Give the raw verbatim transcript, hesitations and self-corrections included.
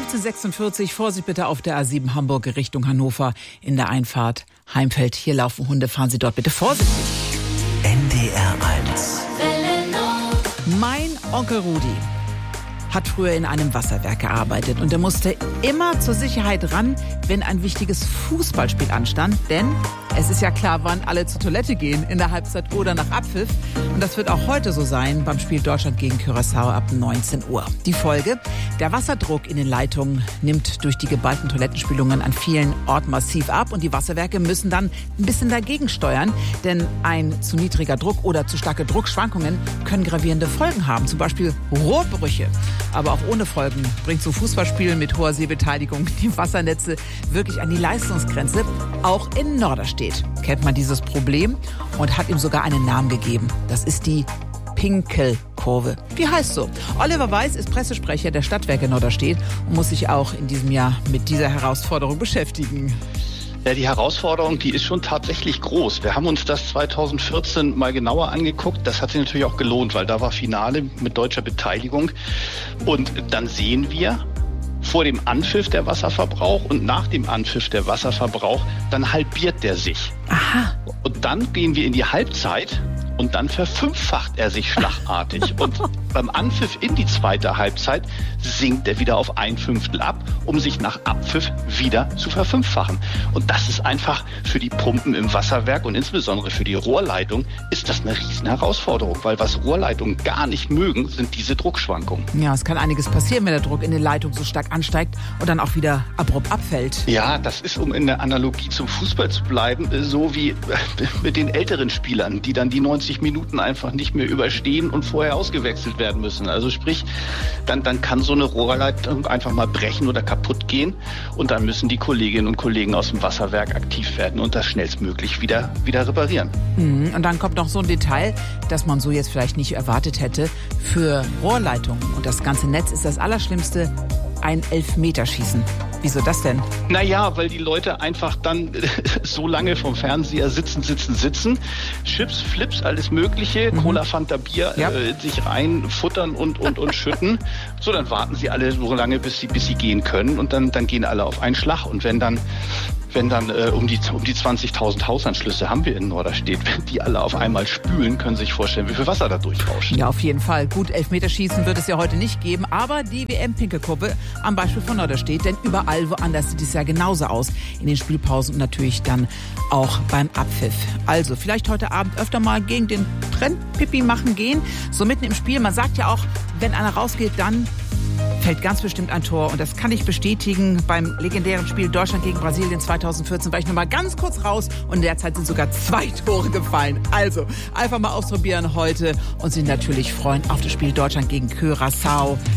achtzehn Uhr sechsundvierzig, Vorsicht bitte auf der A sieben Hamburg Richtung Hannover in der Einfahrt Heimfeld. Hier laufen Hunde, fahren Sie dort bitte vorsichtig. N D R eins. Mein Onkel Rudi hat früher in einem Wasserwerk gearbeitet und er musste immer zur Sicherheit ran, wenn ein wichtiges Fußballspiel anstand, denn es ist ja klar, wann alle zur Toilette gehen, in der Halbzeit oder nach Abpfiff. Und das wird auch heute so sein beim Spiel Deutschland gegen Curaçao ab neunzehn Uhr. Die Folge: Der Wasserdruck in den Leitungen nimmt durch die geballten Toilettenspülungen an vielen Orten massiv ab und die Wasserwerke müssen dann ein bisschen dagegen steuern, denn ein zu niedriger Druck oder zu starke Druckschwankungen können gravierende Folgen haben, zum Beispiel Rohrbrüche. Aber auch ohne Folgen bringt so Fußballspiel mit hoher Sehbeteiligung die Wassernetze wirklich an die Leistungsgrenze. Auch in Norderstedt kennt man dieses Problem und hat ihm sogar einen Namen gegeben. Das ist die Pinkelkurve. Die heißt so. Oliver Weiß ist Pressesprecher der Stadtwerke Norderstedt und muss sich auch in diesem Jahr mit dieser Herausforderung beschäftigen. Ja, die Herausforderung, die ist schon tatsächlich groß. Wir haben uns das zweitausendvierzehn mal genauer angeguckt. Das hat sich natürlich auch gelohnt, weil da war Finale mit deutscher Beteiligung. Und dann sehen wir, vor dem Anpfiff der Wasserverbrauch und nach dem Anpfiff der Wasserverbrauch, dann halbiert der sich. Aha. Und dann gehen wir in die Halbzeit und dann verfünffacht er sich schlagartig. Und beim Anpfiff in die zweite Halbzeit sinkt er wieder auf ein Fünftel ab, um sich nach Abpfiff wieder zu verfünffachen. Und das ist einfach für die Pumpen im Wasserwerk und insbesondere für die Rohrleitung ist das eine riesen Herausforderung, weil was Rohrleitungen gar nicht mögen, sind diese Druckschwankungen. Ja, es kann einiges passieren, wenn der Druck in den Leitungen so stark ansteigt und dann auch wieder abrupt abfällt. Ja, das ist, um in der Analogie zum Fußball zu bleiben, so wie mit den älteren Spielern, die dann die neunzig Minuten einfach nicht mehr überstehen und vorher ausgewechselt werden müssen. Also sprich, dann, dann kann so eine Rohrleitung einfach mal brechen oder kaputt gehen und dann müssen die Kolleginnen und Kollegen aus dem Wasserwerk aktiv werden und das schnellstmöglich wieder, wieder reparieren. Mhm. Und dann kommt noch so ein Detail, das man so jetzt vielleicht nicht erwartet hätte. Für Rohrleitungen und das ganze Netz ist das Allerschlimmste ein Elfmeterschießen. Wieso das denn? Naja, weil die Leute einfach dann so lange vom Fernseher sitzen, sitzen, sitzen. Chips, Flips, alles Mögliche, mhm. Cola, Fanta, Bier, ja. äh, sich reinfuttern und, und, und schütten. So, dann warten sie alle so lange, bis sie, bis sie gehen können und dann, dann gehen alle auf einen Schlag. Und wenn dann Wenn dann äh, um die, um die zwanzigtausend Hausanschlüsse haben wir in Norderstedt, wenn die alle auf einmal spülen, können Sie sich vorstellen, wie viel Wasser da durchrauscht. Ja, auf jeden Fall. Gut, Elfmeterschießen wird es ja heute nicht geben, aber die W M-Pinkelkurve am Beispiel von Norderstedt, denn überall woanders sieht es ja genauso aus. In den Spielpausen und natürlich dann auch beim Abpfiff. Also vielleicht heute Abend öfter mal gegen den Trend Pipi machen gehen, so mitten im Spiel. Man sagt ja auch, wenn einer rausgeht, dann fällt ganz bestimmt ein Tor. Und das kann ich bestätigen beim legendären Spiel Deutschland gegen Brasilien zweitausendvierzehn. War ich noch mal ganz kurz raus und in der Zeit sind sogar zwei Tore gefallen. Also einfach mal ausprobieren heute und sich natürlich freuen auf das Spiel Deutschland gegen Curaçao.